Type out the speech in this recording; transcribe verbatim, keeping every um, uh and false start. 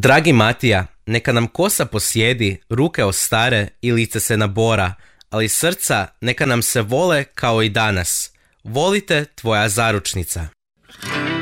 Dragi Matija, neka nam kosa posjedi, ruke ostare i lice se nabora, ali srca neka nam se vole kao i danas. Volite tvoja zaručnica.